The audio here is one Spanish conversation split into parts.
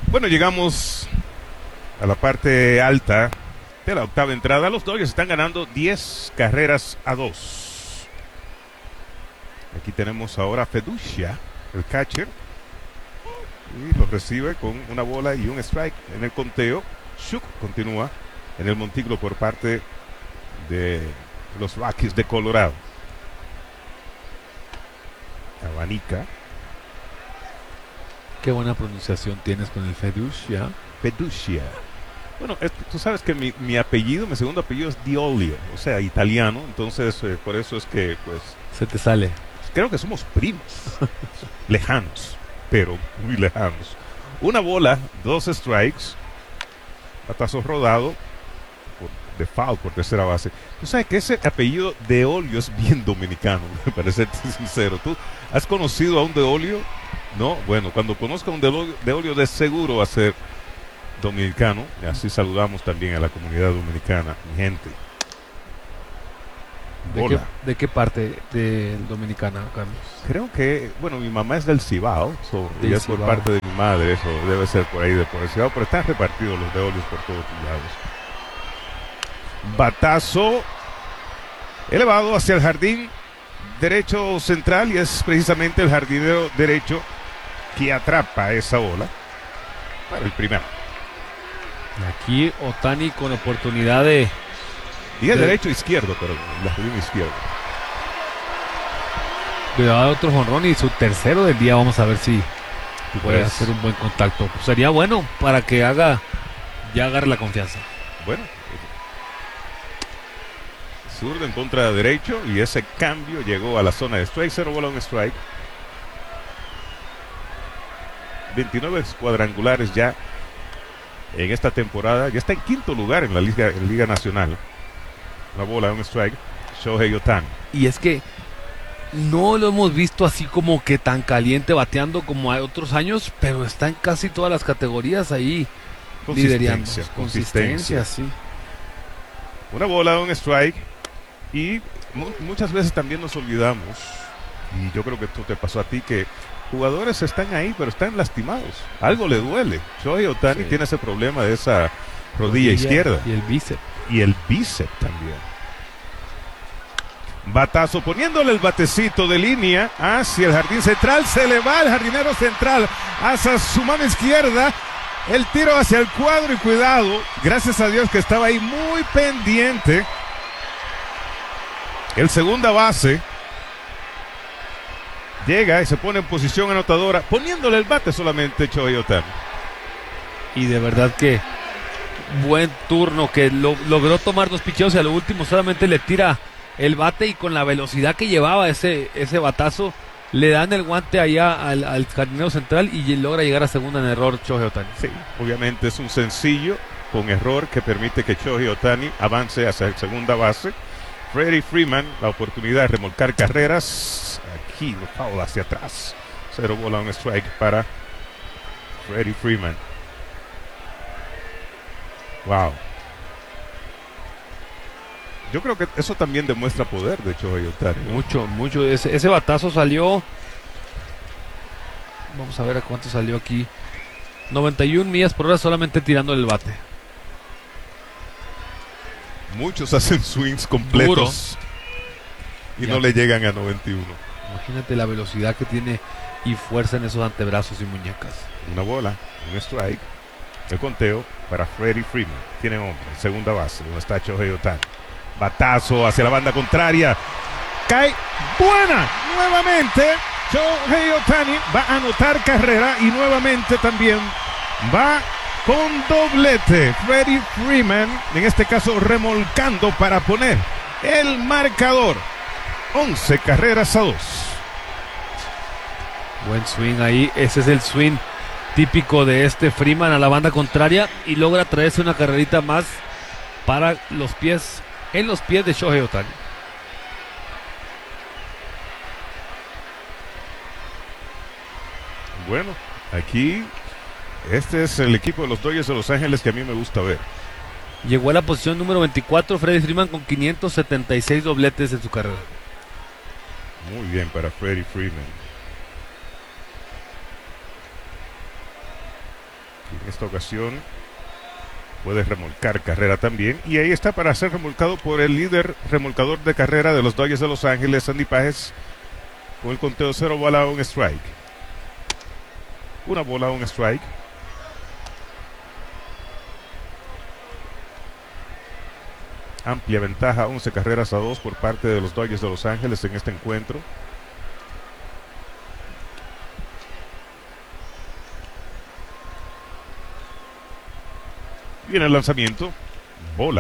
Bueno, llegamos a la parte alta de la octava entrada. Los Dodgers están ganando 10-2. Aquí tenemos ahora a Feducia, el catcher, y lo recibe con una bola y un strike en el conteo. Shook continúa en el montículo por parte de los Rockies de Colorado. Abanica. Qué buena pronunciación tienes con el Feducia. Feducia. Bueno, tú sabes que mi apellido, mi segundo apellido es Diolio, o sea, italiano, entonces por eso es que, pues... Se te sale. Creo que somos primos, lejanos, pero muy lejanos. Una bola, 2 strikes, batazo rodado, de foul por tercera base. Tú sabes que ese apellido de Olio es bien dominicano, para serte sincero. ¿Tú has conocido a un de Olio? No, bueno, cuando conozca a un de Olio de seguro va a ser dominicano. Y así saludamos también a la comunidad dominicana, mi gente. ¿De qué parte de Dominicana, Carlos? Creo que, bueno, mi mamá es del Cibao, Del y es por Cibao. parte de mi madre, eso debe ser por ahí por el Cibao, pero están repartidos los de Olios por todos lados. Batazo elevado hacia el jardín derecho central, y es precisamente el jardinero derecho que atrapa esa bola para el primero. Aquí Ohtani con oportunidad de... Dije derecho izquierdo, pero la jardín izquierdo. de dar otro jonrón y su tercero del día. Vamos a ver si puede hacer un buen contacto. Sería bueno para que agarre la confianza. Bueno, zurdo en contra de derecho, y ese cambio llegó a la zona de strike. 0 bola, un strike. 29 cuadrangulares ya en esta temporada. Ya está en quinto lugar en la Liga Nacional. Una bola, un strike. Shohei Ohtani. Y es que no lo hemos visto así como que tan caliente bateando como hay otros años, pero está en casi todas las categorías ahí liderando. Consistencia, sí. Una bola, un strike. Y muchas veces también nos olvidamos, y yo creo que esto te pasó a ti, que jugadores están ahí pero están lastimados, algo le duele. Shohei Ohtani tiene ese problema de esa rodilla izquierda y el bíceps también. Batazo poniéndole el batecito de línea hacia el jardín central. Se le va el jardinero central hacia su mano izquierda. El tiro hacia el cuadro, y cuidado, gracias a Dios que estaba ahí muy pendiente el segunda base. Llega y se pone en posición anotadora, poniéndole el bate solamente Shohei Ohtani. Y de verdad que buen turno, que logró tomar 2 picheos y a lo último solamente le tira el bate, y con la velocidad que llevaba ese batazo, le dan el guante allá al jardinero central y logra llegar a segunda en error Shohei Ohtani. Sí, obviamente es un sencillo con error que permite que Shohei Ohtani avance hacia la segunda base. Freddie Freeman, la oportunidad de remolcar carreras. Aquí lo foul hacia atrás. 0 bola, un strike para Freddie Freeman. Wow. Yo creo que eso también demuestra poder de Shohei Ohtani, ¿no? Mucho. Ese batazo salió. Vamos a ver a cuánto salió aquí. 91 millas por hora solamente tirando el bate. Muchos hacen swings completos y no le llegan a 91. Imagínate la velocidad que tiene y fuerza en esos antebrazos y muñecas. Una bola, un strike. El conteo para Freddie Freeman. Tiene hombre, segunda base, donde está Shohei Ohtani. Batazo hacia la banda contraria. Cae buena. Nuevamente Shohei Ohtani va a anotar carrera, y nuevamente también va con doblete Freddie Freeman, en este caso remolcando para poner el marcador. 11 carreras a 2. Buen swing ahí. Ese es el swing típico de este Freeman a la banda contraria, y logra traerse una carrerita más para los pies, en los pies de Shohei Ohtani. Bueno, aquí este es el equipo de los Dodgers de Los Ángeles que a mí me gusta ver. Llegó a la posición número 24 Freddie Freeman con 576 dobletes en su carrera. Muy bien para Freddie Freeman. En esta ocasión puede remolcar carrera también. Y ahí está para ser remolcado por el líder remolcador de carrera de los Dodgers de Los Ángeles, Andy Pages, con el conteo 0 bola, 1 strike. 1 bola, 1 strike. Amplia ventaja, 11 carreras a 2 por parte de los Dodgers de Los Ángeles en este encuentro. Viene el lanzamiento. Bola.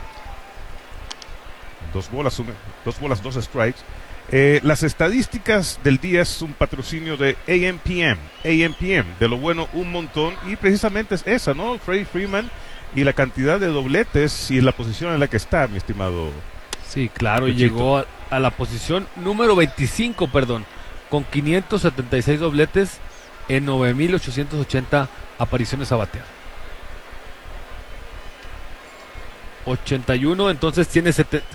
2 bolas, 2 strikes. Las estadísticas del día es un patrocinio de AMPM. AMPM, de lo bueno un montón. Y precisamente es esa, ¿no? Freddie Freeman y la cantidad de dobletes y la posición en la que está, mi estimado. Sí, claro, y Luchito. llegó a la posición número 25, con 576 dobletes en 9,880 apariciones a batear. 81, entonces tiene 70.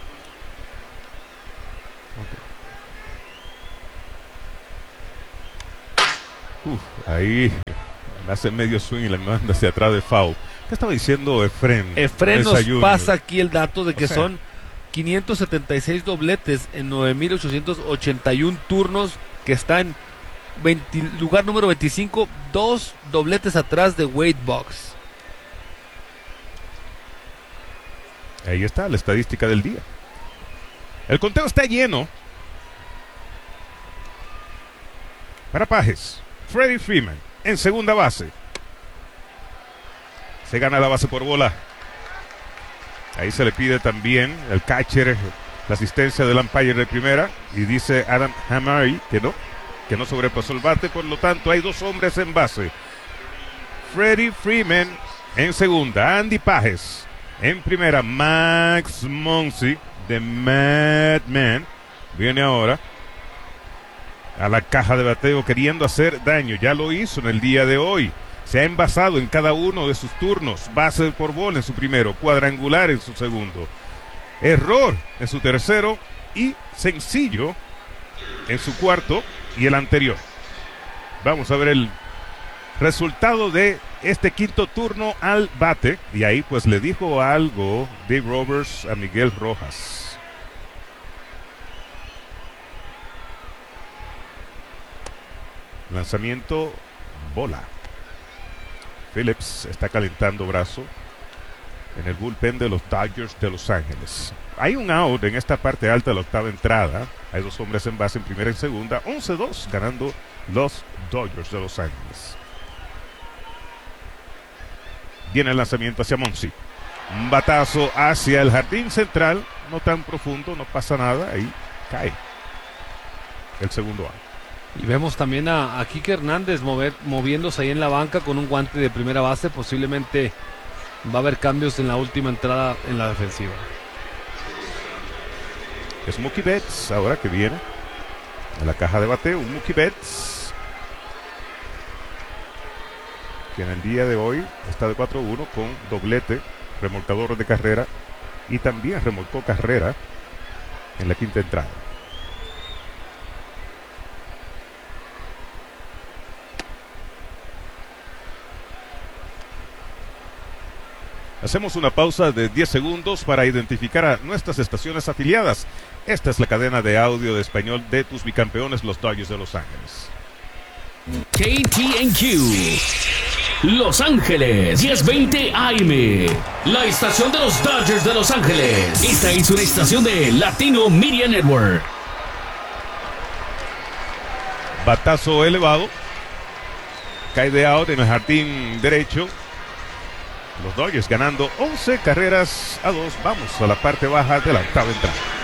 Ahí me hace medio swing y la manda hacia atrás de foul. ¿Qué estaba diciendo Efren? Efren nos Desayuno. pasa aquí el dato de que O sea, son 576 dobletes en 9,881 turnos, que está en lugar número 25, 2 dobletes atrás de Wade Boggs. Ahí está la estadística del día. El conteo está lleno. Para Pages, Freddie Freeman en segunda base. Se gana la base por bola. Ahí se le pide también el catcher la asistencia del umpire de primera. Y dice Adam Hamari que no sobrepasó el bate. Por lo tanto, hay 2 hombres en base. Freddie Freeman en segunda. Andy Pages en primera. Max Muncy de Madman viene ahora a la caja de bateo queriendo hacer daño. Ya lo hizo en el día de hoy. Se ha envasado en cada uno de sus turnos. Base por bola en su primero, cuadrangular en su segundo, error en su tercero y sencillo en su cuarto y el anterior. Vamos a ver el resultado de este quinto turno al bate. Y ahí pues le dijo algo Dave Roberts a Miguel Rojas. Lanzamiento, bola. Phillips está calentando brazo en el bullpen de los Dodgers de Los Ángeles. Hay un out en esta parte alta de la octava entrada. Hay 2 hombres en base en primera y en segunda. 11-2 ganando los Dodgers de Los Ángeles. Viene el lanzamiento hacia Muncy. Un batazo hacia el jardín central. No tan profundo, no pasa nada. Ahí cae el segundo out. Y vemos también a Kike Hernández moviéndose ahí en la banca con un guante de primera base. Posiblemente va a haber cambios en la última entrada en la defensiva. Es Mookie Betts ahora que viene a la caja de bateo. Un Mookie Betts que en el día de hoy está de 4-1 con doblete, remolcador de carrera, y también remolcó carrera en la quinta entrada. Hacemos una pausa de 10 segundos para identificar a nuestras estaciones afiliadas. Esta es la cadena de audio de español de tus bicampeones, los Dodgers de Los Ángeles. KTNQ Los Ángeles 1020 AM, la estación de los Dodgers de Los Ángeles. Esta es una estación de Latino Media Network. Batazo elevado. Cae de out en el jardín derecho. Los Dodgers ganando 11 carreras a 2. Vamos a la parte baja de la octava entrada.